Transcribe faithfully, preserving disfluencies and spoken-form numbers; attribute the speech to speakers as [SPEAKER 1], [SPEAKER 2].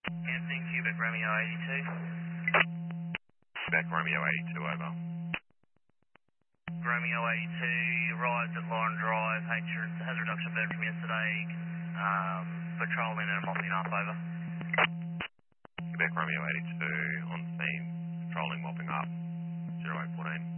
[SPEAKER 1] Anthony, Quebec Romeo eighty-two.
[SPEAKER 2] Quebec Romeo eighty-two, over.
[SPEAKER 1] Romeo eighty-two, you arrived at Lauren Drive, H has a reduction bed from yesterday, um, patrolling and mopping up, over.
[SPEAKER 2] Quebec Romeo eighty-two, on scene, patrolling, mopping up, zero eight fourteen.